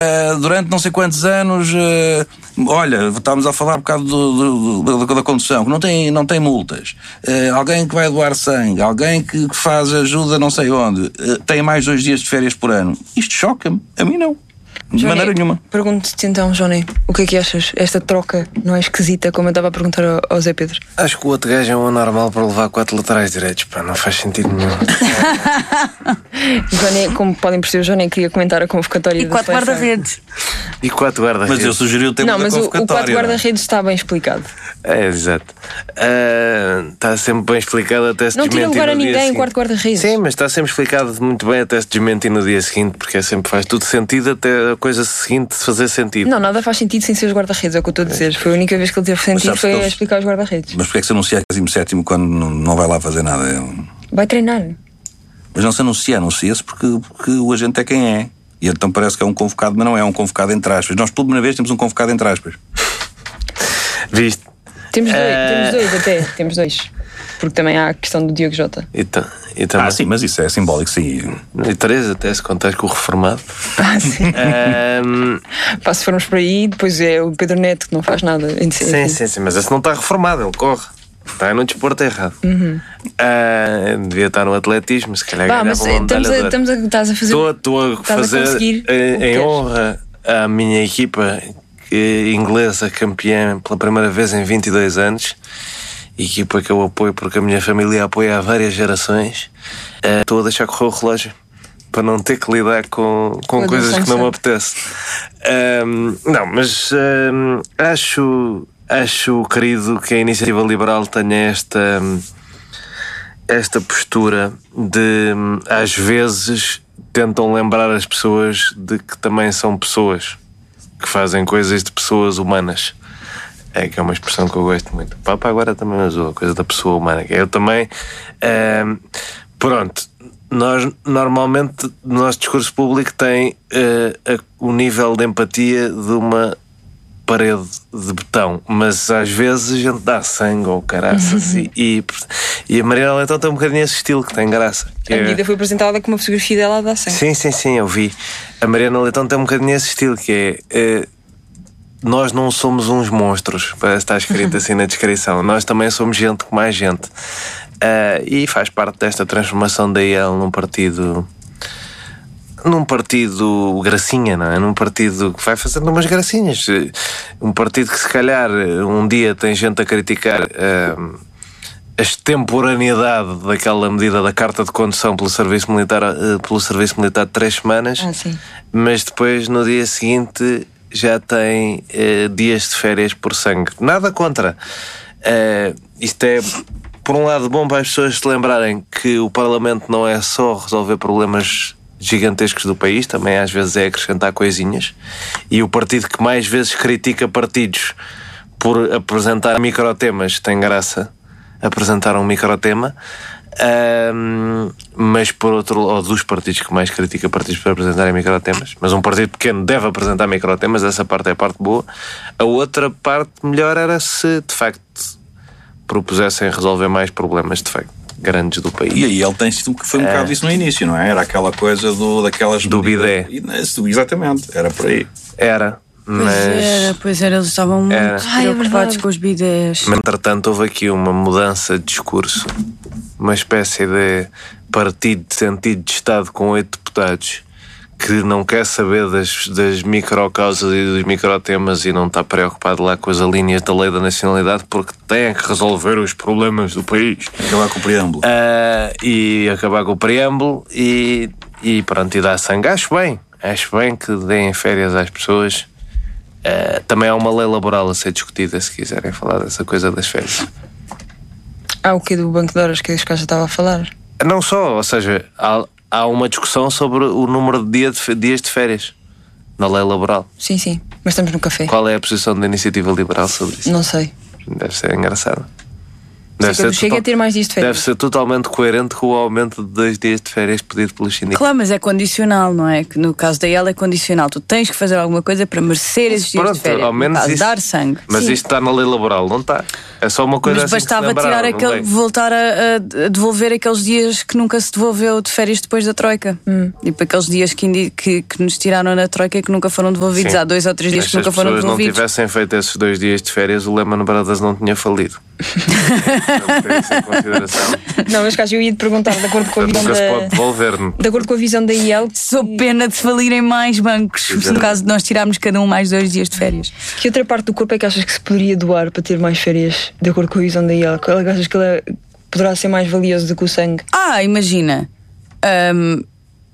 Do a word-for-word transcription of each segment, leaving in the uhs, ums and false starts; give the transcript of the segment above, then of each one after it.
Uh, durante não sei quantos anos, uh, olha, estávamos a falar um bocado do, do, do, da condução, que não tem, não tem multas. Uh, alguém que vai doar sangue, alguém que, que faz ajuda não sei onde, uh, tem mais dois dias de férias por ano. Isto choca-me, a mim não. De Johnny, maneira nenhuma. Pergunto-te então, Johnny, o que é que achas? Esta troca não é esquisita, como eu estava a perguntar ao, ao Zé Pedro? Acho que o outro gajo é um anormal para levar quatro laterais direitos, pá, não faz sentido nenhum. Johnny, como podem perceber, o Johnny queria comentar a convocatória E quatro guarda-redes. E quatro guarda-redes. Mas eu sugeri o tempo não, da mas convocatória. O, o quatro guarda-redes está bem explicado. É, exato. Uh, está sempre bem explicado até se não desmentir. Não tira lugar a ninguém em seguinte. quarto guarda-redes. Sim, mas está sempre explicado muito bem até se desmentir no dia seguinte, porque é sempre faz tudo sentido até a coisa seguinte fazer sentido. Não, nada faz sentido sem ser os guarda-redes, é o que eu estou a dizer. Foi a única vez que ele teve sentido, foi eles... a explicar os guarda-redes. Mas porquê é que se anuncia décimo sétimo quando não, não vai lá fazer nada? Vai treinar. Mas não se anuncia, anuncia-se porque, porque o agente é quem é. E então parece que é um convocado, mas não é um convocado entre aspas. Nós pela primeira vez temos um convocado entre aspas. Viste? Temos dois, uh... temos dois até, temos dois. Porque também há a questão do Diogo Jota. E, ta, e também... Ah, sim, mas isso é simbólico, sim. E três, até se contares com o reformado. Ah, sim. um... Pá, se formos por aí, depois é o Pedro Neto que não faz nada. Sim, sim, sim, mas esse não está reformado, ele corre. Está no desporto errado. Uhum. Uh, devia estar no atletismo, se calhar bah, ganhava uma medalha de ouro. Estamos a, estás a fazer. Estou, estou a fazer a em, em honra à minha equipa inglesa campeã pela primeira vez em vinte e dois anos. Equipa que eu apoio porque a minha família apoia há várias gerações. Uh, estou a deixar correr o relógio para não ter que lidar com, com coisas que não me apetece. Um, não, mas um, acho, acho, querido, que a Iniciativa Liberal tenha esta, esta postura de, às vezes, tentam lembrar as pessoas de que também são pessoas, que fazem coisas de pessoas humanas. É que é uma expressão que eu gosto muito. O Papa agora também usou a coisa da pessoa humana. Eu também. Uh, pronto. Nós, normalmente, o nosso discurso público tem uh, a, o nível de empatia de uma parede de betão, mas às vezes a gente dá sangue ou caraças. e, e, e a Mariana Leitão tem um bocadinho esse estilo que tem graça. Que a é... medida foi apresentada com uma fotografia dela a dar sangue. Sim, sim, sim, eu vi. A Mariana Leitão tem um bocadinho esse estilo que é. Uh, nós não somos uns monstros, parece que está escrito assim na descrição. Nós também somos gente como mais gente. Uh, e faz parte desta transformação da I L num partido. Num partido gracinha, não é? Num partido que vai fazendo umas gracinhas. Um partido que, se calhar, um dia tem gente a criticar uh, a extemporaneidade daquela medida da carta de condução pelo serviço militar, uh, pelo serviço militar de três semanas, ah, sim. Mas depois, no dia seguinte, já tem uh, dias de férias por sangue. Nada contra. Uh, isto é, por um lado, bom para as pessoas se lembrarem que o Parlamento não é só resolver problemas gigantescos do país, também às vezes é acrescentar coisinhas. E o partido que mais vezes critica partidos por apresentar microtemas tem graça apresentar um microtema. Um, mas por outro lado, dos partidos que mais critica partidos por apresentarem microtemas, mas um partido pequeno deve apresentar microtemas, essa parte é a parte boa. A outra parte melhor era se de facto propusessem resolver mais problemas de facto grandes do país. E aí ele tem sido, foi um é. bocado isso no início, não é? Era aquela coisa do, daquelas do bidé. Exatamente, era por aí. Era. Pois mas... era, pois era, eles estavam muito era. preocupados Ai, com os bidés. Mas, entretanto, houve aqui uma mudança de discurso, uma espécie de partido de sentido de Estado com oito deputados que não quer saber das, das microcausas e dos microtemas e não está preocupado lá com as linhas da lei da nacionalidade porque tem que resolver os problemas do país. Acabar com o preâmbulo. Uh, e acabar com o preâmbulo e, e pronto, e dar sangue. Acho bem, acho bem que deem férias às pessoas. Uh, também há uma lei laboral a ser discutida, se quiserem falar dessa coisa das férias. Há o que do Banco de Horas que a Escada estava a falar? Não só, ou seja, há, há uma discussão sobre o número de, dia de dias de férias na lei laboral. Sim, sim, mas estamos no café. Qual é a posição da Iniciativa Liberal sobre isso? Não sei. Deve ser engraçado. Deve Sim, chega a ter mais dias de férias. Deve ser totalmente coerente com o aumento de dois dias de férias pedido pelos sindicatos. Claro, mas é condicional, não é? Que no caso da ela é condicional. Tu tens que fazer alguma coisa para merecer esses dias Pronto, de férias. ao menos no caso, isso, dar sangue. Mas Sim. isto está na lei laboral, não está? É só uma coisa Mas assim que se bastava lembraram, tirar não aquele, é? voltar a, a devolver aqueles dias que nunca se devolveu de férias depois da Troika. Hum. Tipo aqueles dias que, indi- que, que nos tiraram na Troika e que nunca foram devolvidos. Sim. Há dois ou três dias Mas que nunca foram se as pessoas não devolvidos. tivessem feito esses dois dias de férias, o Lehman Brothers não tinha falido. Não tem isso em consideração. Não, mas caso eu ia te perguntar, de acordo com a visão Nunca se pode da. devolver. De acordo com a visão da I E L, Sou pena de falirem mais bancos no caso de nós tirarmos cada um mais dois dias de férias. que outra parte do corpo é que achas que se poderia doar para ter mais férias, de acordo com a visão da I E L? Qual é que achas que ele é- poderá ser mais valioso do que o sangue? Ah, imagina. hum,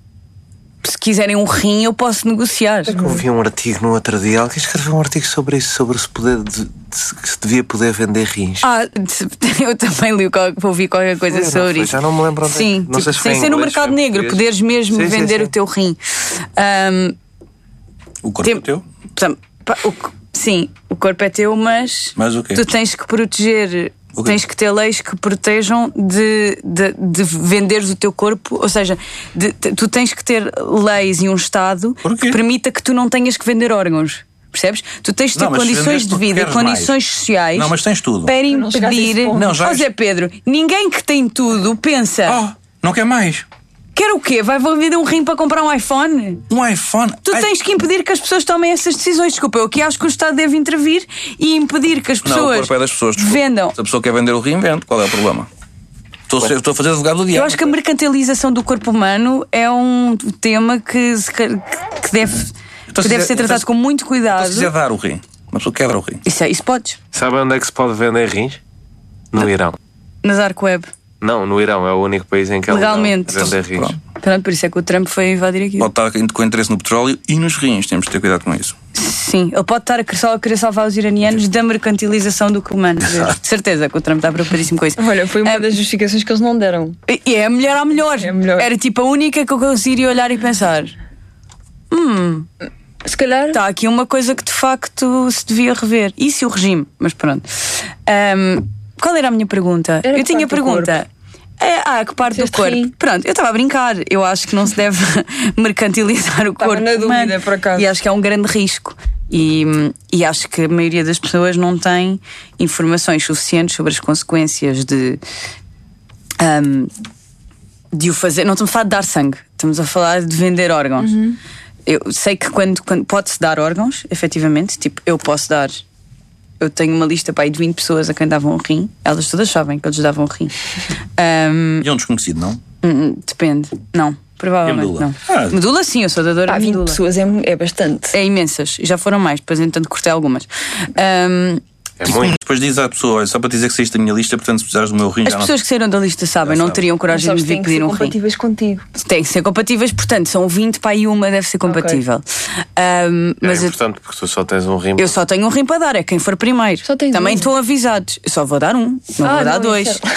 se quiserem um rim, eu posso negociar. Eu vi um artigo no outro dia, alguém escreveu um artigo sobre isso, sobre se, poder de, de- que se devia poder vender rins. Ah, eu também li, qual- ouvi qualquer coisa Foi, não sobre foi? isso. Já não me lembro onde é que- Sim, não tipo, sei se foi sem em ser no inglês, mercado foi em negro, português. poderes mesmo Sim, sim, vender sim. o teu rim. Hum, O corpo tem- é teu? portanto, pá, o co- sim, o corpo é teu, mas Mas o quê? tu tens que proteger. O quê? Tens que ter leis que protejam de, de, de venderes o teu corpo, ou seja, de- de- tu tens que ter leis e um Estado Porquê? que permita que tu não tenhas que vender órgãos. Percebes? Tu tens de ter Não, mas condições vendeste de porque vida e queres condições mais. sociais Não, mas tens tudo. para não chegaste a esse impedir. ponto. Não, já Ó és- Zé Pedro, ninguém que tem tudo pensa. Oh, não quer mais? Quer o quê? Vai vender um rim para comprar um iPhone? Um iPhone? Tu Ai, tens que impedir que as pessoas tomem essas decisões. Desculpa, eu aqui acho que o Estado deve intervir e impedir que as Não, o pessoas corpo é das pessoas. desculpa. vendam. Se a pessoa quer vender o rim, vende. Qual é o problema? Estou a, ser- estou a fazer advogado do diabo. Eu acho que a mercantilização do corpo humano é um tema que, se ca- que deve, Então, que se deve quiser- ser tratado então, com muito Se cuidado. quiser dar o rim, uma pessoa quer dar o rim. Isso, é, isso podes. Sabe onde é que se pode vender rins? No Irão. Nas Dark Web. Não, no Irão é o único país em que é legal Legalmente. vender rins. Pronto. Pronto, por isso é que o Trump foi invadir aqui. Pode estar com interesse no petróleo e nos rins. Temos de ter cuidado com isso. Sim, ele pode estar a querer, só a querer salvar os iranianos da mercantilização do humano. De certeza que o Trump está preocupadíssimo com isso. Olha, foi uma Ah, das justificações que eles não deram. E é a melhor à melhor. É a melhor. Era tipo a única que eu conseguiria olhar e pensar: Se calhar. está aqui uma coisa que de facto se devia rever. Isso e o regime, mas pronto. Ahm, qual era a minha pergunta? Era eu que tinha parte do pergunta. É, ah, que parte do Disseste corpo? rim. Pronto, eu estava a brincar. Eu acho que não se deve mercantilizar o Estava corpo na dúvida, humano. por acaso. E acho que é um grande risco. E, e acho que a maioria das pessoas não tem informações suficientes sobre as consequências de. ahm, de o fazer. Não estamos a falar de dar sangue, estamos a falar de vender órgãos. Eu sei que quando, quando pode-se dar órgãos, efetivamente, tipo, eu posso dar. Eu tenho uma lista pá, aí de vinte pessoas a quem davam um rim, elas todas sabem que eles davam um rim. Ahm, E é um desconhecido, não? hum, depende, não, provavelmente E a medula? não. Ah. Medula, sim, eu sou dadora Há de vinte medula. pessoas, é, é bastante. É imensas, já foram mais, depois entanto cortei algumas. Ahm, É muito. Depois diz à pessoa: olha, só para dizer que saíste da minha lista, portanto, se precisares do meu rim, as já pessoas que saíram da lista sabem, Já não sabem. teriam Mas coragem sabes de que vir têm que pedir ser um rim. compatíveis contigo. Tem que ser compatíveis, portanto, são vinte para aí uma deve ser compatível. Ahm, mas é eu, importante porque tu só tens um rim. eu só tenho um rim para dar, é quem for primeiro. Só tens Também um. estão avisados. Eu só vou dar um, não Ah, vou dar não, dois. isso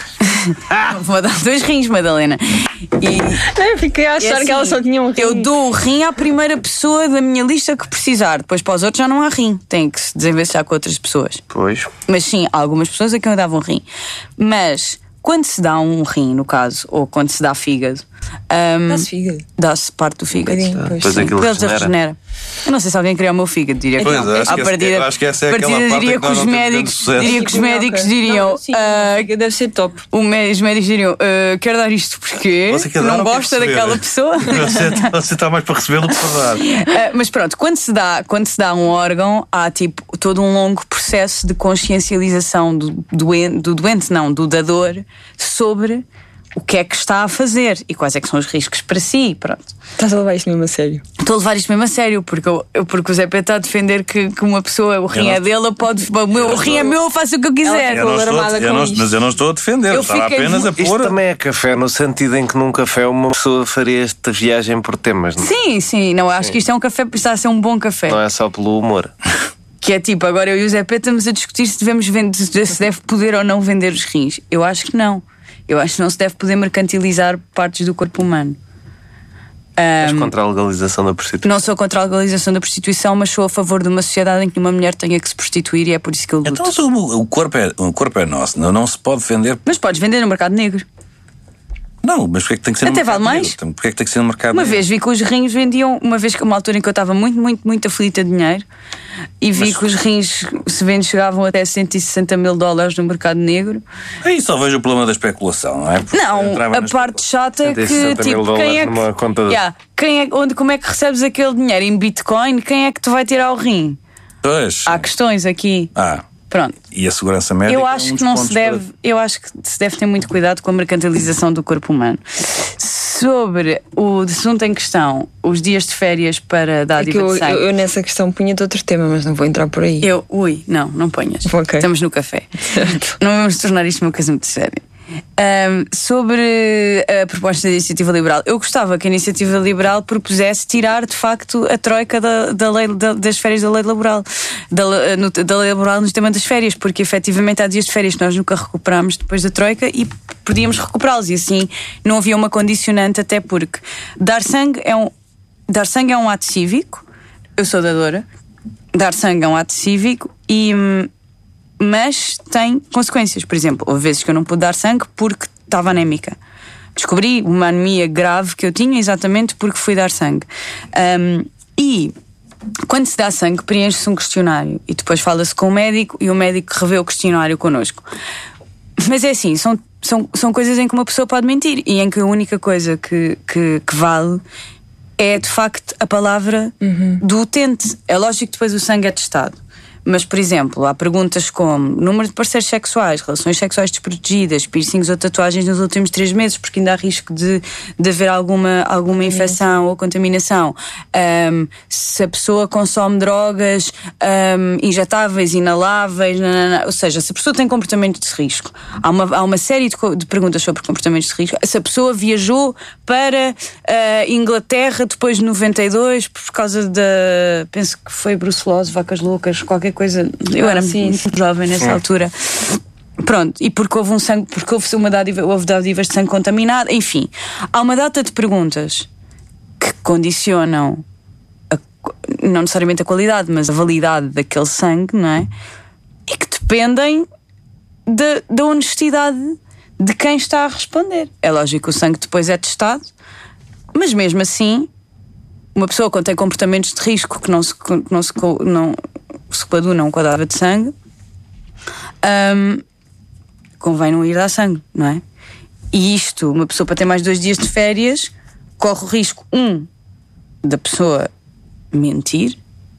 Vou dar dois rins, Madalena. E Eu fiquei a achar é assim, que ela só tinha um rim. eu dou o rim à primeira pessoa da minha lista que precisar. Depois para os outros já não há rim. Tem que se desenvencilhar com outras pessoas. Pois. Mas sim, há algumas pessoas a quem eu dava um rim. Mas quando se dá um rim, no caso, ou quando se dá fígado, ahm, Dá-se fígado. dá-se parte do fígado. Um bocadinho, pois. Depois Sim, aquilo depois regenera. regenera. Eu não sei se alguém criou o meu fígado, diria que Pois, não. acho À que essa- partida, eu acho que essa é à aquela partida parte diria em que que nós os não temos médicos, sucesso. diria que os Sim, médicos ok. diriam. Não, sim, ah, deve ser top. o mé- os médicos diriam: ah, quero dar isto porque Você quer dar não ou quer gosta receber? daquela pessoa. Você, você está mais para receber do que para dar. Ah, mas pronto, quando se, dá, quando se dá um órgão, há tipo todo um longo processo de consciencialização do doente, do doente não, do dador, sobre o que é que está a fazer e quais é que são os riscos para si. Pronto. Estás a levar isto mesmo a sério. Estou a levar isto mesmo a sério, porque, eu, eu- porque o Zé Pedro está a defender que, que uma pessoa, o rim não- é dele, pode, o, meu, o rim é meu, eu faço o que eu quiser. Eu não estou, alarmada eu com não, isto. mas eu não estou a defender, Eu estava fiquei- apenas a Isto pôr. também é café, no sentido em que num café uma pessoa faria esta viagem por temas. Não, Sim, sim, não, acho que isto é um café, está a ser um bom café. não é só pelo humor. Que é tipo, agora eu e o Zé Pedro estamos a discutir se devemos vender, se deve poder ou não vender os rins. Eu acho que não. Eu acho que não se deve poder mercantilizar partes do corpo humano. És contra a legalização da prostituição? Não sou contra a legalização da prostituição, mas sou a favor de uma sociedade em que uma mulher tenha que se prostituir, e é por isso que eu luto. Então o, o, corpo, é, o corpo é nosso, não, não se pode vender. Mas podes vender no mercado negro. Não, mas porquê é que tem que ser Até no mercado vale negro? mais. Porquê é que tem que ser no mercado Uma negro? vez vi que os rins vendiam, uma vez que uma altura em que eu estava muito, muito, muito aflita de dinheiro, e vi Mas- que os rins se vendem chegavam até cento e sessenta mil dólares no mercado negro. Aí só vejo o problema da especulação, não é? Porque Não, entrava a na parte chata é cento e que, sessenta mil tipo, dólares quem é que, numa conta de- Yeah, quem é, onde, como é que recebes aquele dinheiro? Em Bitcoin? Quem é que te vai tirar o rim? Pois. Há questões aqui. Ah, Pronto. e a segurança médica. Eu é acho um que dos não pontos se deve, para- eu acho que se deve ter muito cuidado com a mercantilização do corpo humano. Sobre o assunto em questão, os dias de férias para É que dádiva eu, de sangue. eu, eu nessa questão punha-te outro tema, mas não vou entrar por aí. Eu, ui, não, não ponhas. Ok. Estamos no café. Certo. Não vamos tornar isto uma coisa muito séria. Ahm, sobre a proposta da Iniciativa Liberal, eu gostava que a Iniciativa Liberal propusesse tirar de facto a troika da, da lei, da- das férias da lei laboral, da, le- no- da lei laboral no sistema das férias, porque efetivamente há dias de férias que nós nunca recuperámos depois da troika e podíamos recuperá-los, e assim não havia uma condicionante, até porque dar sangue é um, dar sangue é um ato cívico. Eu sou dadora. Dar sangue é um ato cívico e hum, mas tem consequências. Por exemplo, houve vezes que eu não pude dar sangue porque estava anémica. Descobri uma anemia grave que eu tinha exatamente porque fui dar sangue. Um, e quando se dá sangue, preenche-se um questionário e depois fala-se com o médico e o médico revê o questionário connosco. Mas é assim, são, são, são coisas em que uma pessoa pode mentir e em que a única coisa que, que, que vale é de facto a palavra do utente. É lógico que depois o sangue é testado. Mas, por exemplo, há perguntas como número de parceiros sexuais, relações sexuais desprotegidas, piercings ou tatuagens nos últimos três meses, porque ainda há risco de, de haver alguma, alguma infecção ou contaminação. Um, se a pessoa consome drogas um, injetáveis, inaláveis, nanana, ou seja, se a pessoa tem comportamentos de risco. Há uma, há uma série de, co- de perguntas sobre comportamentos de risco. Se a pessoa viajou para a Inglaterra depois de noventa e dois por causa da... penso que foi brucelose, vacas loucas, qualquer coisa. Eu Ah, era sim, muito jovem nessa altura. Pronto, e porque houve um sangue, porque houve uma dádiva, houve dádivas de sangue contaminado, enfim, há uma data de perguntas que condicionam a, não necessariamente a qualidade, mas a validade daquele sangue, não é? E que dependem da, da honestidade de quem está a responder. É lógico que o sangue depois é testado, mas mesmo assim, uma pessoa quando tem comportamentos de risco que não se, que não se, não se coadunam com a dádiva de sangue, hum, convém não ir dar sangue, não é? E isto, uma pessoa para ter mais dois dias de férias, corre o risco, um, da pessoa mentir,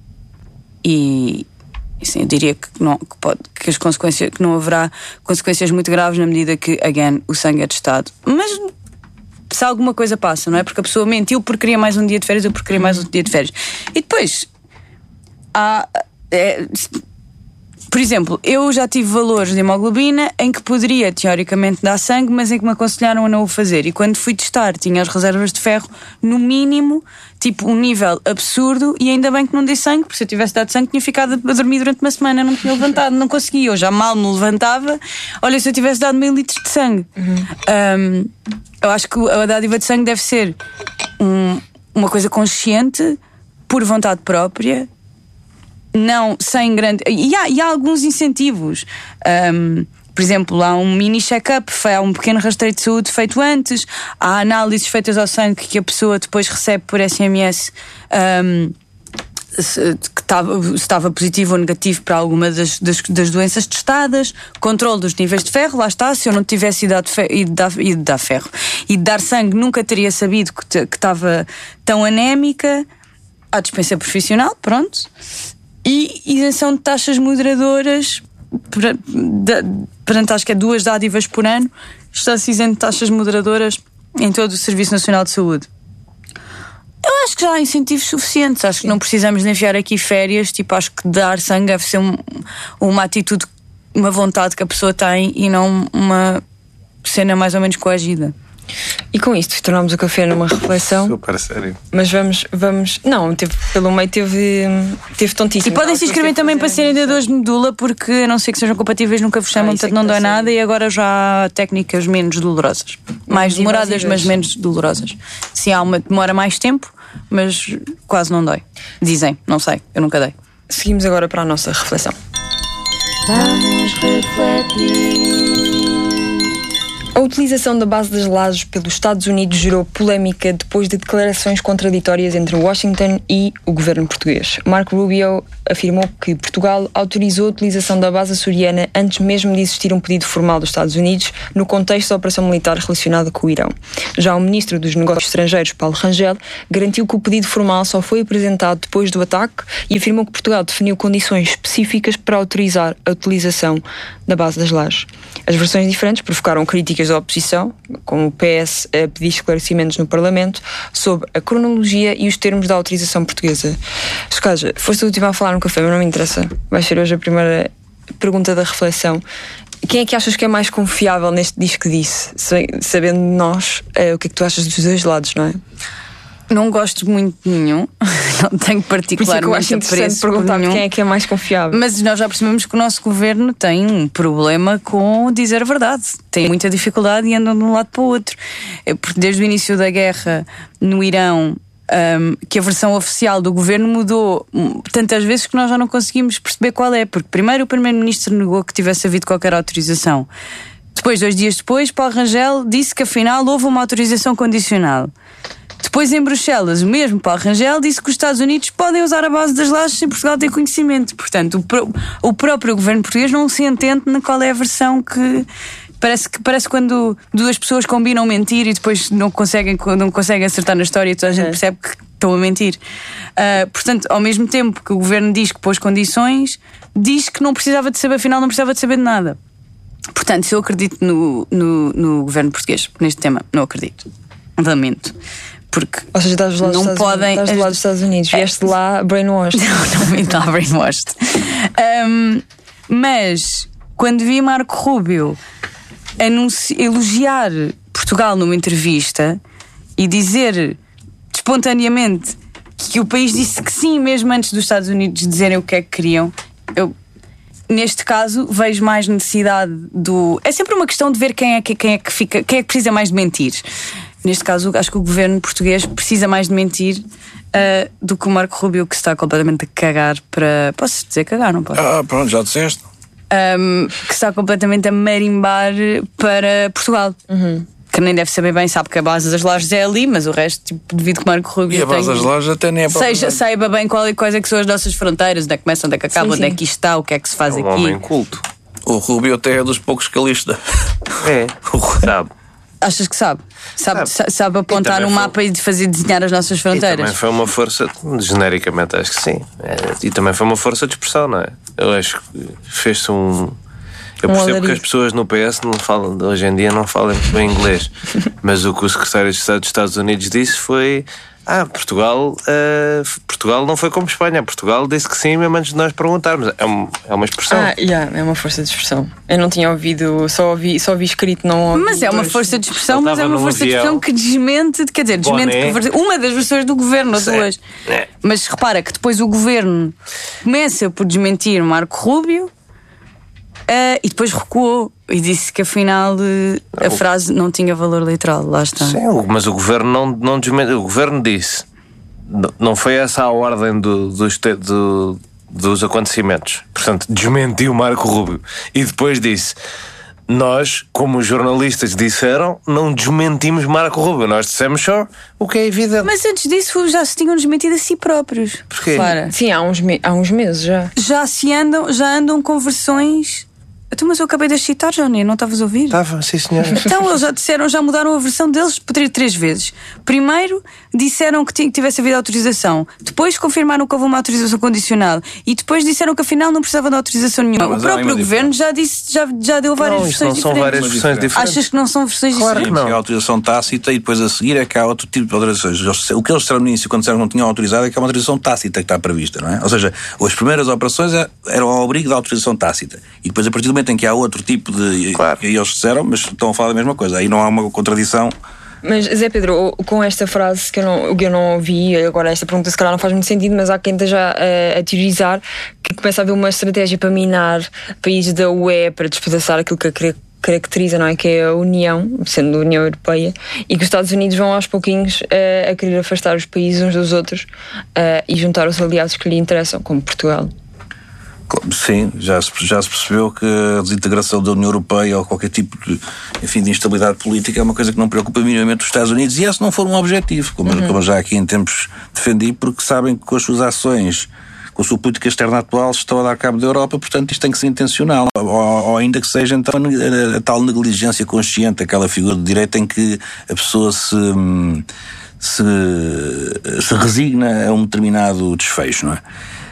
e assim, eu diria que, não, que, pode, que, as consequências, que não haverá consequências muito graves na medida que, again, o sangue é testado. Mas se alguma coisa passa, não é? Porque a pessoa mentiu porque queria mais um dia de férias ou porque queria mais um dia de férias. E depois há... É, por exemplo, eu já tive valores de hemoglobina em que poderia teoricamente dar sangue, mas em que me aconselharam a não o fazer. E quando fui testar, tinha as reservas de ferro no mínimo, tipo um nível absurdo, e ainda bem que não dei sangue, porque se eu tivesse dado sangue tinha ficado a dormir durante uma semana, não tinha levantado, não conseguia, eu já mal me levantava. Olha, se eu tivesse dado meio litro de sangue. Uhum. Um, eu acho que a dádiva de sangue deve ser um, uma coisa consciente, por vontade própria, não sem grande. E há, e há alguns incentivos. Um, por exemplo, há um mini check-up, há um pequeno rastreio de saúde feito antes, há análises feitas ao sangue que a pessoa depois recebe por S M S, um, se, que estava, se estava positivo ou negativo para alguma das, das, das doenças testadas, controle dos níveis de ferro, lá está. Se eu não tivesse ido, fe, ido, dar, ido dar ferro e de dar sangue, nunca teria sabido que, te, que estava tão anémica. Há dispensa profissional, pronto. E isenção de taxas moderadoras perante, acho que é duas dádivas por ano, está-se isento de taxas moderadoras em todo o Serviço Nacional de Saúde. Eu acho que já há incentivos suficientes. Acho que não precisamos de enviar aqui férias. Tipo, acho que dar sangue deve ser um, uma atitude, uma vontade que a pessoa tem e não uma cena mais ou menos coagida. E com isto tornámos o café numa reflexão. Super sério. Mas vamos, vamos. Não, teve, pelo meio teve, teve tontíssimo. E podem se inscrever também para serem dadores de medula, porque a não ser que sejam compatíveis, nunca vos chamam, Ah, portanto isso é não que dói tá nada. E agora já há técnicas menos dolorosas. Mais demoradas, mas menos dolorosas. Sim, há uma demora mais tempo, mas quase não dói. Dizem, não sei, eu nunca dei. Seguimos agora para a nossa reflexão. Vamos refletir. A utilização da base das lajes pelos Estados Unidos gerou polémica depois de declarações contraditórias entre Washington e o governo português. Marco Rubio afirmou que Portugal autorizou a utilização da base açoriana antes mesmo de existir um pedido formal dos Estados Unidos no contexto da operação militar relacionada com o Irão. Já o ministro dos Negócios Estrangeiros, Paulo Rangel, garantiu que o pedido formal só foi apresentado depois do ataque e afirmou que Portugal definiu condições específicas para autorizar a utilização da base das lajes. As versões diferentes provocaram críticas da oposição, com o P S a pedir esclarecimentos no Parlamento sobre a cronologia e os termos da autorização portuguesa. Escaja, foste a última a falar no café, mas não me interessa. Vai ser hoje a primeira pergunta da reflexão. Quem é que achas que é mais confiável neste disco que disse? Sabendo nós, é, o que é que tu achas dos dois lados, não é? Não gosto muito de nenhum, não tenho particularmente Por isso é que eu acho interessante perguntar quem é que é mais confiável. Mas nós já percebemos que o nosso governo tem um problema com dizer a verdade. Tem muita dificuldade e andam de um lado para o outro. Porque desde o início da guerra no Irão, um, que a versão oficial do governo mudou tantas vezes que nós já não conseguimos perceber qual é. Porque primeiro o primeiro-ministro negou que tivesse havido qualquer autorização. Depois, dois dias depois, Paulo Rangel disse que afinal houve uma autorização condicional. Depois, em Bruxelas, o mesmo Paulo Rangel disse que os Estados Unidos podem usar a base das lajes sem Portugal ter conhecimento. Portanto, o, pro, o próprio governo português não se entende na qual é a versão que... Parece que parece quando duas pessoas combinam mentir e depois não conseguem, não conseguem acertar na história e toda a gente percebe que estão a mentir. Uh, portanto, ao mesmo tempo que o governo diz que pôs condições, diz que não precisava de saber, afinal não precisava de saber de nada. Portanto, se eu acredito no, no, no governo português neste tema, não acredito. Lamento. Porque ou seja, estás do lado, não dos, podem... estás do lado dos Estados Unidos, vieste de lá brainwashed. Não, não vim de lá brainwashed. Um, mas quando vi Marco Rubio anunci- elogiar Portugal numa entrevista e dizer espontaneamente que o país disse que sim, mesmo antes dos Estados Unidos dizerem o que é que queriam, eu, neste caso, vejo mais necessidade do... É sempre uma questão de ver quem é que, quem é que, fica, quem é que precisa mais de mentir. Neste caso, acho que o governo português precisa mais de mentir uh, do que o Marco Rubio, que está completamente a cagar para... Posso dizer cagar, não posso? Ah, pronto, já disseste. Um, que está completamente a marimbar para Portugal. Uhum. Que nem deve saber bem, sabe que a base das lajes é ali, mas o resto, tipo, devido que Marco Rubio E a base tem, das lajes até nem é para seja, saiba bem qual, quais é que são as nossas fronteiras, onde é que começa, onde é que acaba, Sim, onde sim. é que isto está, o que é que se faz É um aqui. homem culto. O Rubio até é dos poucos que lista. É, sabe. Achas que sabe? Sabe, Sabe. sabe apontar no também foi- mapa e de fazer desenhar as nossas E também fronteiras? foi uma força, genericamente acho que sim. É, e também foi uma força de expressão, não é? Eu acho que fez-se um. Eu Um percebo alarido. que as pessoas no P S não falam, hoje em dia não falam muito bem inglês, mas o que o secretário de Estado dos Estados Unidos disse foi: Ah, Portugal, eh, Portugal não foi como Espanha. Portugal disse que sim, mesmo antes de nós perguntarmos. É, um, é uma expressão. Ah, yeah, é uma força de expressão. Eu não tinha ouvido, só ouvi, só ouvi escrito, não ouvi. Mas é uma depois. força de expressão, Ele mas é estava uma num força de avião. expressão que desmente, quer dizer, desmente Boné. que vers- uma das versões do governo, ou Certo. duas. É. Mas repara que depois o governo começa por desmentir Marco Rubio eh, e depois recuou e disse que afinal eh, a frase não tinha valor literal. Lá está. Sim, o- mas o governo não, não desmentiu. O governo disse: n- não foi essa a ordem do, dos, te- do- dos acontecimentos. Portanto, desmentiu Marco Rubio. E depois disse: nós, como os jornalistas disseram, não desmentimos Marco Rubio. Nós dissemos só o que é evidente. Mas antes disso já se tinham desmentido a si próprios. Porquê? Clara. Sim, há uns, me- há uns meses já. Já se andam, já andam com versões. Então, mas eu acabei de as citar, Johnny, não estavas a ouvir? Estava, sim, senhora. Então eles já disseram, já mudaram a versão deles por três vezes. Primeiro disseram que tinha- que tivesse havido autorização. Depois confirmaram que houve uma autorização condicional. E depois disseram que afinal não precisava de autorização nenhuma. Não, mas o há próprio uma governo já disse, já, já deu várias Não, isto versões não são diferentes. várias versões diferentes. Achas que não são versões Claro diferentes? que não. É a autorização tácita e depois a seguir é que há outro tipo de autorizações. Eles- O que eles disseram no início, quando disseram que não tinham autorizado, é que é uma autorização tácita que está prevista, não é? Ou seja, as primeiras operações é- eram ao abrigo da autorização tácita. E depois, a partir do momento em que há outro tipo de. Claro. E eles disseram, mas estão a falar da mesma coisa. Aí não há uma contradição Mas, Zé Pedro, com esta frase que eu não, que eu não ouvi, agora esta pergunta se calhar não faz muito sentido, mas há quem esteja a, a teorizar que começa a haver uma estratégia para minar países da U E, para despedaçar aquilo que a caracteriza, não é? Que é a União, sendo a União Europeia, e que os Estados Unidos vão aos pouquinhos uh, a querer afastar os países uns dos outros uh, e juntar os aliados que lhe interessam, como Portugal. Sim, já se, já se percebeu que a desintegração da União Europeia ou qualquer tipo de, enfim, de instabilidade política é uma coisa que não preocupa minimamente os Estados Unidos, e esse não for um objetivo, como, uhum. como já aqui em tempos defendi, porque sabem que com as suas ações, com a sua política externa atual, estão a dar cabo da Europa, portanto isto tem que ser intencional, ou, ou ainda que seja então a, a tal negligência consciente, aquela figura de direita em que a pessoa se, se, se resigna a um determinado desfecho, não é?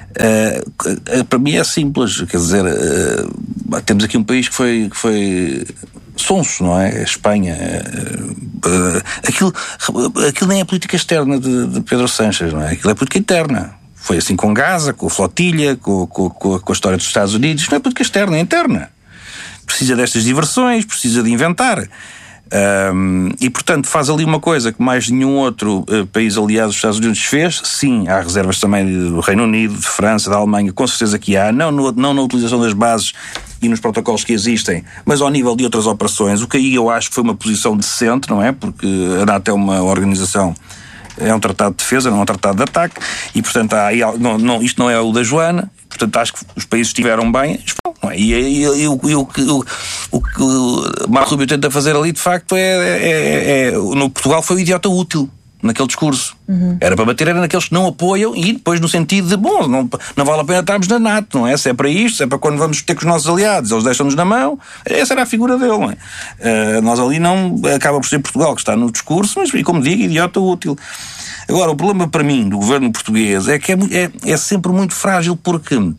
Uh, uh, para mim é simples, quer dizer, uh, temos aqui um país que foi, que foi sonso, não é? A Espanha. Uh, uh, aquilo, aquilo nem é política externa de, de Pedro Sánchez, não é? Aquilo é política interna. Foi assim com Gaza, com a flotilha, com, com, com, a, com a história dos Estados Unidos. Isto não é política externa, é interna. Precisa destas diversões, precisa de inventar. Um, e portanto faz ali uma coisa que mais nenhum outro uh, país aliado dos Estados Unidos fez. Sim, há reservas também do Reino Unido, de França, da Alemanha, com certeza que há, não, no, não na utilização das bases e nos protocolos que existem, mas ao nível de outras operações, o que aí eu acho que foi uma posição decente, não é? Porque a NATO é uma organização, é um tratado de defesa, não é um tratado de ataque, e portanto há aí, não, não, isto não é o da Joana. Portanto, acho que os países estiveram bem, não é? E, e, e, e o, o, o, o que o Marco Rubio tenta fazer ali, de facto, é, é, é, é no Portugal foi o idiota útil naquele discurso. Uhum. Era para bater, era naqueles que não apoiam, e depois no sentido de, bom, não, não vale a pena estarmos na NATO, não é? Se é para isto, se é para quando vamos ter com os nossos aliados, eles deixam-nos na mão, essa era a figura dele, não é? Uh, nós ali não, acaba por ser Portugal que está no discurso, mas, e como digo, idiota útil. Agora, o problema para mim do governo português é que é, é, é sempre muito frágil, porque uh,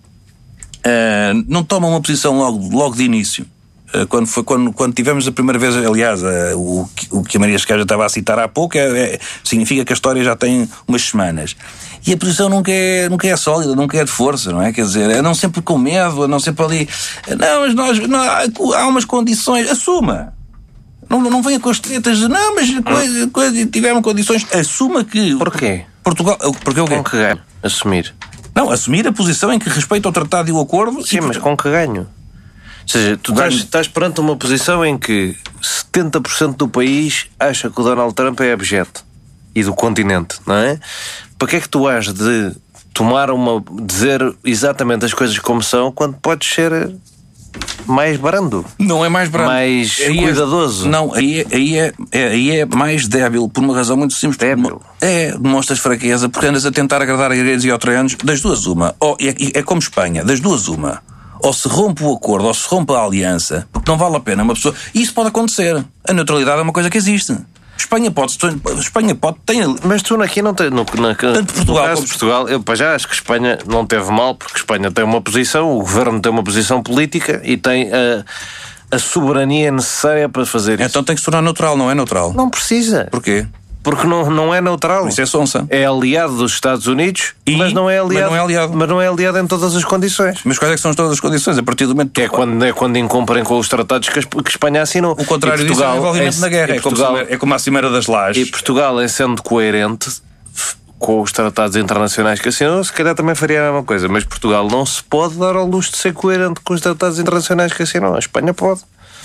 não toma uma posição logo, logo de início. Uh, quando, foi, quando, quando tivemos a primeira vez, aliás, uh, o, o que a Maria Esquerda estava a citar há pouco, é, é, significa que a história já tem umas semanas. E a posição nunca é, nunca é sólida, nunca é de força, não é? Quer dizer, é não sempre com medo, não sempre ali. Não, mas nós, não, há umas condições, assuma. Não, não venha com as tretas de não, mas coisa, coisa, tiveram condições. Assuma que. Porquê? Portugal. Porque o quê? Com que ganho? Assumir. Não, assumir a posição em que respeita o tratado e o acordo. Sim, e... mas com que ganho? Ou seja, tu estás, estás perante uma posição em que setenta por cento do país acha que o Donald Trump é abjeto. E do continente, não é? Para que é que tu has de tomar uma. dizer exatamente as coisas como são quando podes ser. Mais brando. Não é mais brando. Mais aí cuidadoso. É, não, aí é, aí, é, é, aí é mais débil, por uma razão muito simples. Débil? É, demonstras fraqueza, porque andas a tentar agradar a gregos e australianos, das duas uma. Ou, é, é como Espanha, das duas uma. Ou se rompe o acordo, ou se rompe a aliança, porque não vale a pena uma pessoa. E isso pode acontecer. A neutralidade é uma coisa que existe. Espanha pode, Espanha pode, tem... Mas tu aqui não tens... No, na, Tanto Portugal no caso de Portugal, eu para já acho que Espanha não teve mal, porque Espanha tem uma posição, o governo tem uma posição política e tem a, a soberania necessária para fazer isso. Então tem que se tornar neutral, não é neutral? Não precisa. Porquê? Porque não, não é neutral. Isso é sonsa. É aliado dos Estados Unidos, e, mas, não é aliado, mas não é aliado. Mas não é aliado em todas as condições. Mas quais é que são todas as condições? A partir do momento que... É quando, é quando incumprem com os tratados que, que Espanha assinou. O contrário disso é o envolvimento na guerra. É, Portugal, como, é como a Cimeira das Lajes. E Portugal, em sendo coerente com os tratados internacionais que assinou, se calhar também faria a mesma coisa. Mas Portugal não se pode dar ao luxo de ser coerente com os tratados internacionais que assinou. A Espanha pode.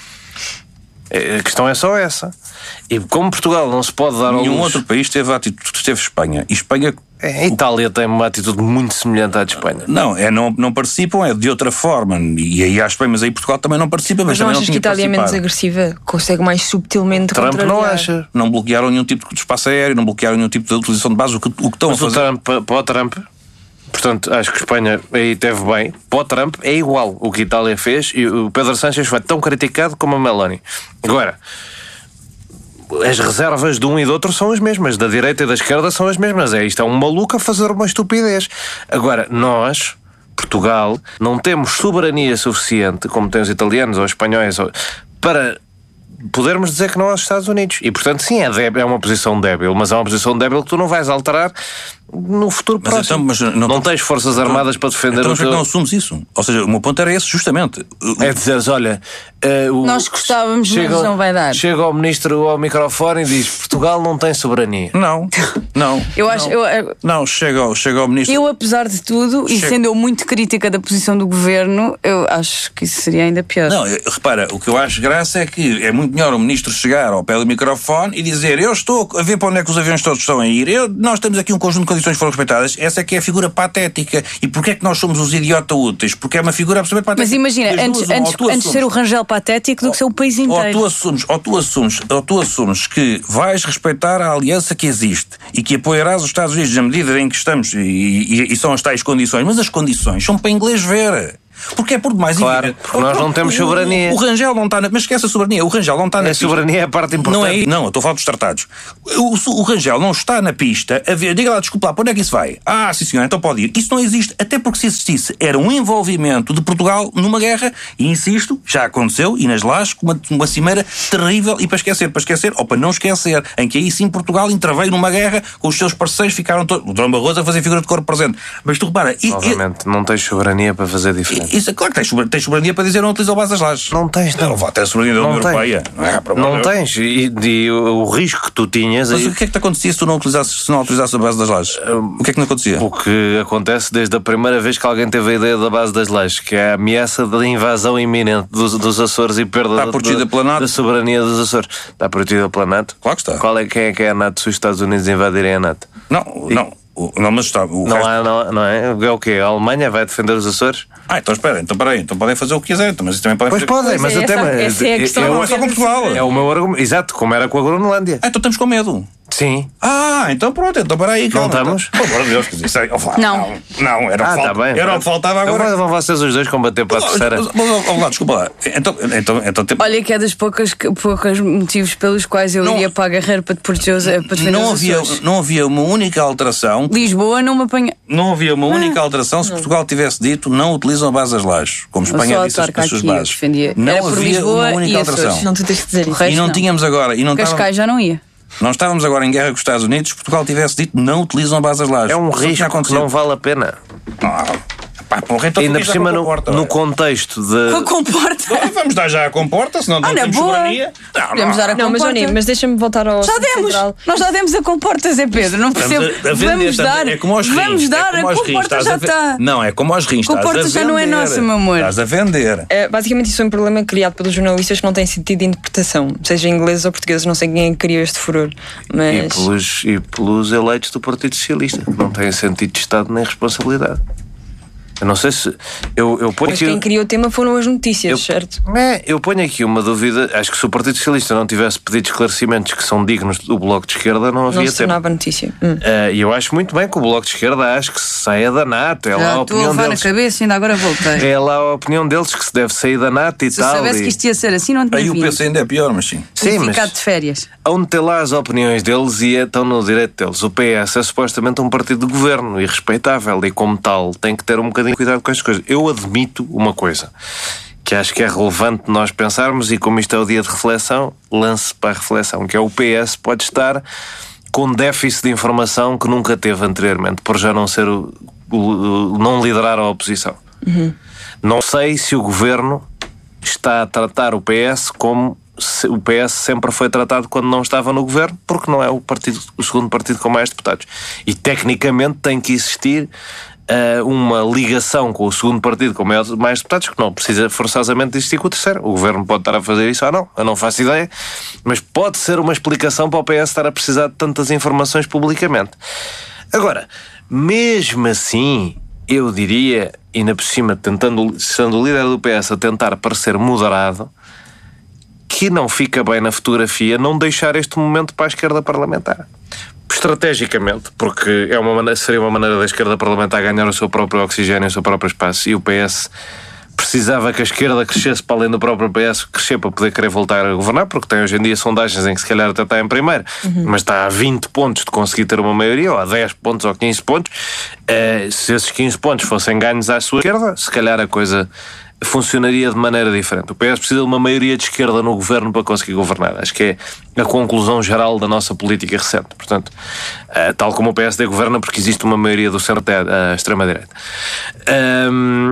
A questão é só essa. E como Portugal não se pode dar ao Nenhum luxo... outro país teve a atitude, teve Espanha. E Espanha... A Itália tem uma atitude muito semelhante à de Espanha. Não, é, não, não participam, é de outra forma. E aí há Espanha, mas aí Portugal também não participa. Mas, mas não também achas não que a Itália é menos agressiva? Consegue mais subtilmente Trump contrariar? não acha. Não bloquearam nenhum tipo de espaço aéreo, não bloquearam nenhum tipo de utilização de base. O que, o que estão mas a fazer... o Trump, para o Trump... Portanto, acho que Espanha aí teve bem. Para o Trump é igual o que a Itália fez, e o Pedro Sánchez foi tão criticado como a Meloni. Agora... As reservas de um e do outro são as mesmas, da direita e da esquerda são as mesmas. É isto, é um maluco a fazer uma estupidez. Agora, nós, Portugal, não temos soberania suficiente, como têm os italianos ou os espanhóis, para podermos dizer que não aos Estados Unidos. E, portanto, sim, é, débil, é uma posição débil, mas é uma posição débil que tu não vais alterar no futuro Mas próximo. então, mas não, não não tens forças então, armadas para defender então, o mas teu... não assumes isso. Ou seja, o meu ponto era esse, justamente. É dizeres, olha... Uh, o... Nós gostávamos, chega, mas não vai dar. Chega o ministro ao microfone e diz: Portugal não tem soberania. Não, não. Eu acho... Não, Eu, eu, não chega, ao, chega ao ministro... eu, apesar de tudo, e Chega. sendo eu muito crítica da posição do governo, eu acho que isso seria ainda pior. Não, eu- repara, o que eu acho graça é que é muito melhor o ministro chegar ao pé do microfone e dizer: eu estou a ver para onde é que os aviões todos estão a ir, eu, nós temos aqui um conjunto de condições que foram respeitadas, essa é que é a figura patética. E porquê é que nós somos os idiota úteis? Porque é uma figura absolutamente patética. Mas imagina, Das antes, duas, uma, ou antes, tu antes de ser o assumes- Rangel patético do que ser o país Ou inteiro. tu, assumes, ou, tu assumes, ou tu assumes que vais respeitar a aliança que existe e que apoiarás os Estados Unidos na medida em que estamos, e, e, e são as tais condições, mas as condições são para inglês ver. Porque é por demais Claro, evidente. porque nós não temos O- soberania. O, o Rangel não está na... Mas esquece a soberania. O Rangel não está na A pista. soberania é a parte importante. Não é Não, eu estou a falar dos tratados. O, o Rangel não está na pista a ver... Diga lá, desculpa lá, para onde é que isso vai? Ah, sim senhor, então pode ir. Isso não existe. Até porque se existisse, era um envolvimento de Portugal numa guerra, e insisto, já aconteceu, e nas lajes, com uma, uma cimeira terrível, e para esquecer, para esquecer, ou para não esquecer, em que aí sim Portugal interveio numa guerra, com os seus parceiros ficaram todos... O Dom Barroso a fazer figura de corpo presente. Mas tu repara... e- Obviamente, não tens soberania para fazer diferente. e- Isso, claro que tens soberania. Tens soberania para dizer não utiliza o base das lajes. Não tens, não. Não, até a soberania da Não União tens. Europeia. Não, é, para Não Deus. tens. E, e o, o risco que tu tinhas. Mas aí- o que é que te acontecia se tu não utilizasses, se não utilizasse a base das lajes? O que é que não acontecia? O que acontece desde a primeira vez que alguém teve a ideia da base das leis, que é a ameaça da invasão iminente dos, dos Açores e perda Está da, protegida da, pela NATO? da soberania dos Açores. Está protegida pela NATO? Claro que está. Qual é, quem é que é a NATO se os Estados Unidos invadirem a NATO? Não, não. O- Não, mas está. O Não, resto- há, não, não é? É o quê? A Alemanha vai defender os Açores? Ah, então espera, então peraí, então podem fazer o que quiserem, então, mas isso também podem Pois fazer. podem, Pois mas é, até. essa- mas- essa é a questão. é, Não é só com Portugal. é o meu argumento. Exato, como era com a Groenlândia. Ah, então estamos com medo. Sim. Ah, então pronto, então para aí, calma. estamos? Então, pelo amor de Deus, quer dizer, isso aí, oh, Flá, Não. não. Não, era o Ah, que está falta- bem. era o que faltava agora. Agora vão vocês os dois combater para a terceira. Mas, mas, mas, oh, lá, desculpa lá. Então, então, então tem- Olha que é dos poucos, poucos motivos pelos quais eu Não- ia para a Guerreira para te proteger os- para defender não, os havia, Açores. não havia uma única alteração. Lisboa não me apanha. Não havia uma única alteração se Portugal tivesse dito não utilizam a base das lajes, como Eu Espanha sou disse as, autarca as suas aqui, eu bases. defendia. Não Era por havia Lisboa uma única e alteração. Açores. Não, tu tens de dizer O isso. resto E não, não. tínhamos agora, e não, Cascais estávamos, já não ia. não estávamos agora em guerra com os Estados Unidos, se Portugal tivesse dito não utilizam a base das lajes. É um Isso tinha risco que acontecido. não vale a pena. Ah, pá, porra, então Ainda fica por já cima, com a no, comporta, no olha. contexto Com de. comporta. Então, vamos dar já a comporta, senão não Ah, na temos boa. soberania. Não, Podemos dar a Não, mas comporta. Johnny, mas deixa-me voltar ao Já assunto demos! central. Nós já demos a comporta, Zé Pedro. Não percebo. Estamos a- a vender, Vamos estamos- dar. é como aos rins, Vamos é dar. como A aos rins, comporta estás já a ve- está. Não, é como aos rins. estás Comporta a já não é vender. nossa, meu amor. Estás a vender. É, basicamente, isso é um problema criado pelos jornalistas que não têm sentido de interpretação, seja ingleses ou portugueses. Não sei quem é que criou este furor, E mas. pelos, e pelos eleitos do Partido Socialista, que não têm sentido de Estado nem responsabilidade. Eu não sei se. Eu, eu ponho Mas aqui. quem criou o tema foram as notícias, Eu, certo? é, eu ponho aqui uma dúvida. Acho que se o Partido Socialista não tivesse pedido esclarecimentos que são dignos do Bloco de Esquerda, não Não havia se tema. tornava notícia. Hum. Eh, E eu acho muito bem que o Bloco de Esquerda acho que se saia da NATO. É lá Já a estou a opinião levar na deles. cabeça e ainda agora voltei. É lá a opinião deles que se deve sair da NATO e Se tal. soubesse e- que isto ia ser assim, não tinha Aí o vindo. P C ainda é pior, mas sim. Sim, Tinha mas ficado de férias. onde tem lá as opiniões deles e estão no direito deles. O P S é supostamente um partido de governo e respeitável e como tal tem que ter um bocadinho de cuidado com estas coisas. Eu admito uma coisa que acho que é relevante nós pensarmos e como isto é o dia de reflexão, lance para a reflexão, que é o P S pode estar com déficit de informação que nunca teve anteriormente, por já não ser o, o- o- não liderar a oposição. Não sei se o governo está a tratar o P S como se- o P S sempre foi tratado quando não estava no governo, porque não é o, partido, o segundo partido com mais deputados. E tecnicamente tem que existir ah, uma ligação com o segundo partido com mais, mais deputados, que não precisa forçosamente existir com o terceiro. O governo pode estar a fazer isso ou não, eu não faço ideia, mas pode ser uma explicação para o P S estar a precisar de tantas informações publicamente. Agora, mesmo assim, eu diria, e ainda por cima, tentando, sendo o líder do P S a tentar parecer moderado, que não fica bem na fotografia não deixar este momento para a esquerda parlamentar. Estrategicamente, porque é uma maneira, seria uma maneira da esquerda parlamentar ganhar o seu próprio oxigênio, o seu próprio espaço, e o P S precisava que a esquerda crescesse para além do próprio P S, crescer para poder querer voltar a governar, porque tem hoje em dia sondagens em que se calhar até está em primeiro, mas está a vinte pontos de conseguir ter uma maioria, ou a dez pontos ou quinze pontos. Eh, se esses quinze pontos fossem ganhos à sua esquerda, se calhar a coisa funcionaria de maneira diferente. O P S precisa de uma maioria de esquerda no governo para conseguir governar. Acho que é a conclusão geral da nossa política recente. Portanto, uh, tal como o P S D governa porque existe uma maioria do centro à extrema-direita. Um,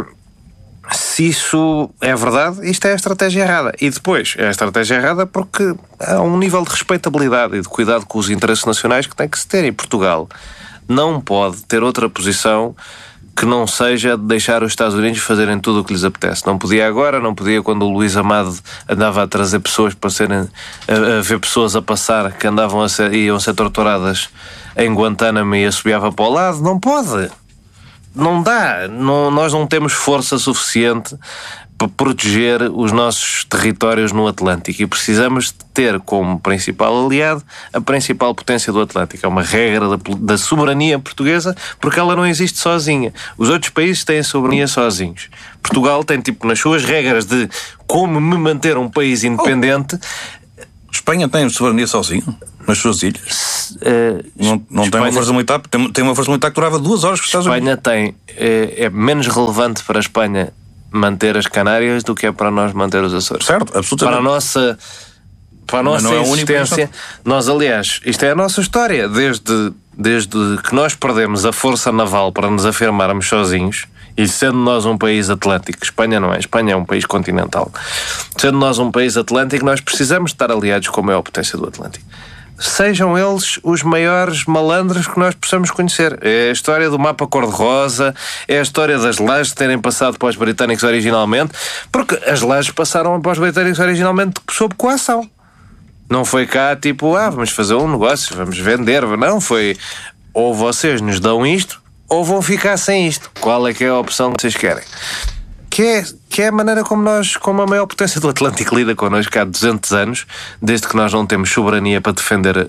se isso é verdade, isto é a estratégia errada. E depois, é a estratégia errada porque há um nível de respeitabilidade e de cuidado com os interesses nacionais que tem que se ter. Em Portugal não pode ter outra posição que não seja de deixar os Estados Unidos fazerem tudo o que lhes apetece. Não podia agora, não podia quando o Luís Amado andava a trazer pessoas para serem, a, a ver pessoas a passar que andavam a ser, iam ser torturadas em Guantánamo e assobiava para o lado. Não pode. Não dá. Não, nós não temos força suficiente para proteger os nossos territórios no Atlântico e precisamos de ter como principal aliado a principal potência do Atlântico. É uma regra da, da soberania portuguesa porque ela não existe sozinha. Os outros países têm soberania sozinhos. Portugal tem tipo nas suas regras de como me manter um país independente. Oh. Espanha tem soberania sozinho nas suas ilhas. Uh, não não Espanha, tem uma força militar, tem, tem uma força militar que durava duas horas com os Estados Unidos. Espanha tem. É, é menos relevante para a Espanha manter as Canárias do que é para nós manter os Açores. Certo, absolutamente. Para a nossa, para a nossa é existência, nós, aliás, isto é a nossa história. Desde, desde que nós perdemos a força naval para nos afirmarmos sozinhos, e sendo nós um país atlântico, Espanha não é, Espanha é um país continental, sendo nós um país atlântico, nós precisamos estar aliados com a maior potência do Atlântico. Sejam eles os maiores malandros que nós possamos conhecer. É a história do mapa cor-de-rosa, é a história das lajes terem passado para os britânicos originalmente, porque as lajes passaram para os britânicos originalmente sob coação. Não foi cá tipo, ah, vamos fazer um negócio, vamos vender. Não, foi ou vocês nos dão isto ou vão ficar sem isto. Qual é que é a opção que vocês querem? Que é, que é a maneira como nós, como a maior potência do Atlântico lida connosco há duzentos anos, desde que nós não temos soberania para defender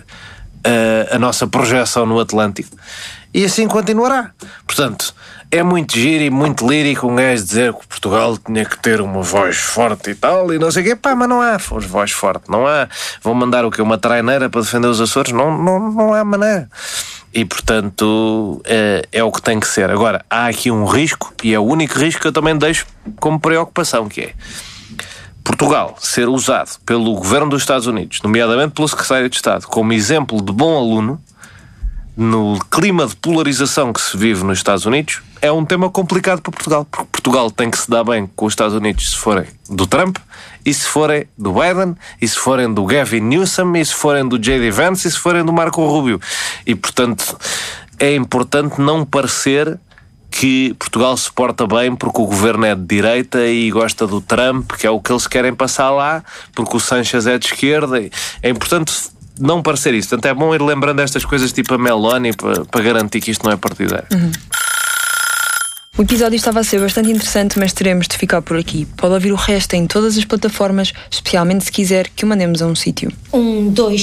a, a nossa projeção no Atlântico. E assim continuará. Portanto, é muito giro e muito lírico um gajo dizer que Portugal tinha que ter uma voz forte e tal, e não sei o quê. Pá, mas não há voz forte, não há. Vão mandar o quê? Uma traineira para defender os Açores? Não, não, não há maneira. E, portanto, é, é o que tem que ser. Agora, há aqui um risco, e é o único risco que eu também deixo como preocupação, que é Portugal ser usado pelo governo dos Estados Unidos, nomeadamente pelo secretário de Estado, como exemplo de bom aluno no clima de polarização que se vive nos Estados Unidos, é um tema complicado para Portugal, porque Portugal tem que se dar bem com os Estados Unidos se forem do Trump, e se forem do Biden, e se forem do Gavin Newsom, e se forem do J D Vance, e se forem do Marco Rubio. E, portanto, é importante não parecer que Portugal se porta bem porque o governo é de direita e gosta do Trump, que é o que eles querem passar lá, porque o Sanchez é de esquerda. É importante não parecer isso. Portanto, é bom ir lembrando estas coisas tipo a Meloni para, para garantir que isto não é partidário. Uhum. O episódio estava a ser bastante interessante, mas teremos de ficar por aqui. Pode ouvir o resto em todas as plataformas, especialmente se quiser que o mandemos a um sítio. Um, dois.